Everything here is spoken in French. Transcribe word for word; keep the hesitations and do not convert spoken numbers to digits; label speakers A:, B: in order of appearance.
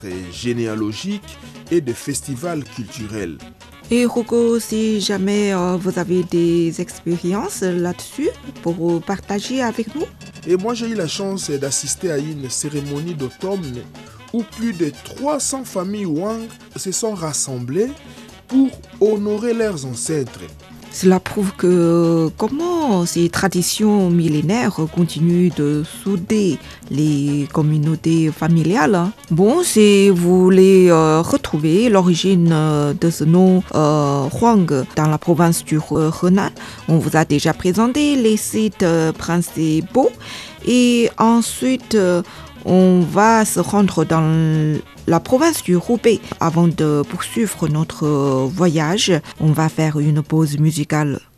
A: généalogiques et de festivals culturels.
B: Et Hugo, si jamais euh, vous avez des expériences là-dessus pour partager avec nous?
A: Et moi, j'ai eu la chance d'assister à une cérémonie d'automne où plus de trois cents familles Wang se sont rassemblées pour honorer leurs ancêtres.
B: Cela prouve que comment ces traditions millénaires continuent de souder les communautés familiales. Bon, si vous voulez euh, retrouver l'origine euh, de ce nom euh, Huang dans la province du Henan, on vous a déjà présenté les sites euh, principaux et ensuite euh, on va se rendre dans la province du Hubei. Avant de poursuivre notre voyage, on va faire une pause musicale.